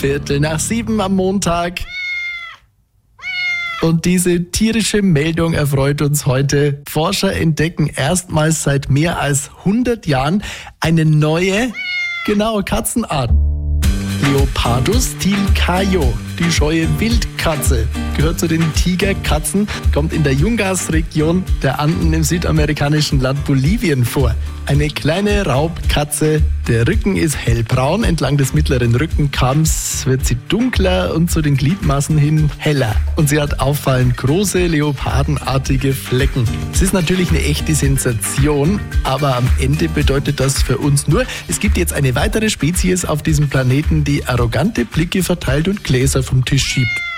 6:15 am Montag. Und diese tierische Meldung erfreut uns heute. Forscher entdecken erstmals seit mehr als 100 Jahren eine neue, Katzenart. Leopardus tilcaio, die scheue Wildkatze, gehört zu den Tigerkatzen, kommt in der Yungas-Region der Anden im südamerikanischen Land Bolivien vor. Eine kleine Raubkatze, der Rücken ist hellbraun, entlang des mittleren Rückenkamms wird sie dunkler und zu den Gliedmaßen hin heller. Und sie hat auffallend große, leopardenartige Flecken. Es ist natürlich eine echte Sensation, aber am Ende bedeutet das für uns nur, es gibt jetzt eine weitere Spezies auf diesem Planeten, die arrogante Blicke verteilt und Gläser vom Tisch schiebt.